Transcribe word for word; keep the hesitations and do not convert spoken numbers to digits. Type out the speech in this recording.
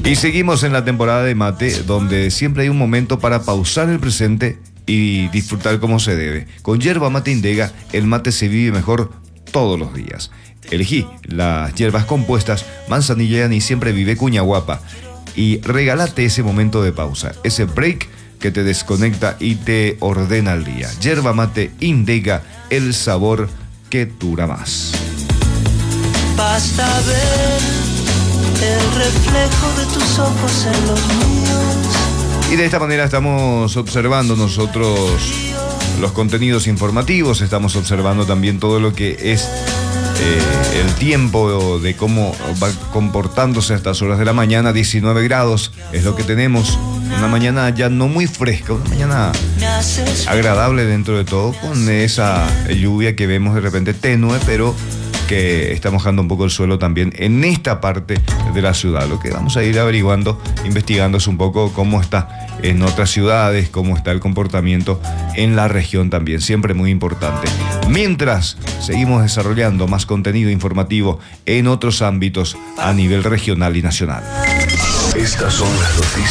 Y seguimos en la temporada de mate, donde siempre hay un momento para pausar el presente y disfrutar como se debe. Con yerba mate Indega, el mate se vive mejor todos los días. Elegí las hierbas compuestas Manzanilla y Anís Siempre Vive Cuña Guapa y regálate ese momento de pausa, ese break que te desconecta y te ordena el día. Yerba mate Indega, el sabor que dura más. Basta ver el reflejo de tus ojos en los míos. Y de esta manera estamos observando nosotros los contenidos informativos, estamos observando también todo lo que es eh, el tiempo de cómo va comportándose a estas horas de la mañana. Diecinueve grados es lo que tenemos, una mañana ya no muy fresca, una mañana agradable dentro de todo, con esa lluvia que vemos de repente tenue, pero que está mojando un poco el suelo también en esta parte de la ciudad. Lo que vamos a ir averiguando, investigando es un poco cómo está en otras ciudades, cómo está el comportamiento en la región también, siempre muy importante. Mientras seguimos desarrollando más contenido informativo en otros ámbitos a nivel regional y nacional. Estas son las noticias